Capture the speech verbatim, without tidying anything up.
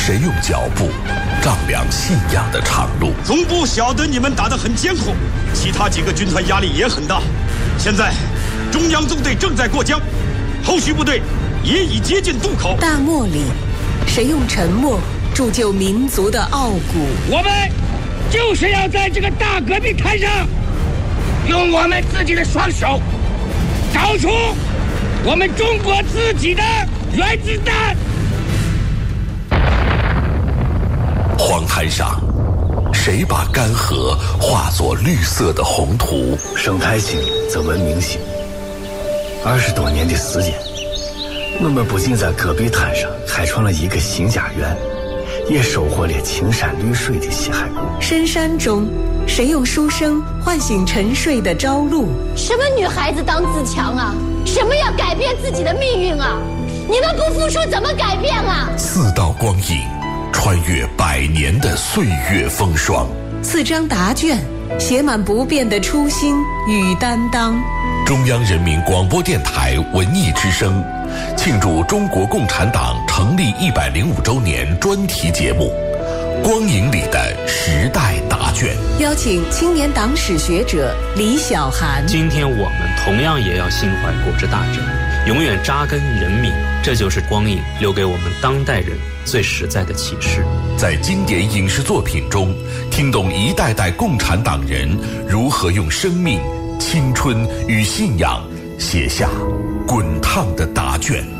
谁用脚步丈量信仰的长路？ 总部晓得你们打得很艰苦，其他几个军团压力也很大。现在，中央纵队正在过江，后续部队也已接近渡口。 大漠里，谁用沉默铸就民族的傲骨？ 我们就是要在这个大革命台上，用我们自己的双手，找出我们中国自己的原子弹。 黄滩上，谁把干涸化作绿色的宏图？ 生态性则文明性。二十多年的时间，我们不仅在戈壁滩上开创了一个新家园，也收获了青山绿水的西海固。 深山中，谁用书声唤醒沉睡的朝露？ 什么女孩子当自强啊？什么要改变自己的命运啊？你们不付出怎么改变啊？ 四道光影，穿越百年的岁月风霜。 四张答卷，写满不变的初心与担当。 中央人民广播电台文艺之声庆祝中国共产党成立一百零五周年专题节目《光影里的时代答卷》， 邀请青年党史学者李小涵。 今天我们同样也要心怀国之大志，永远扎根人民，这就是光影留给我们当代人最实在的启示。 在经典影视作品中，听懂一代代共产党人如何用生命、青春与信仰写下滚烫的答卷。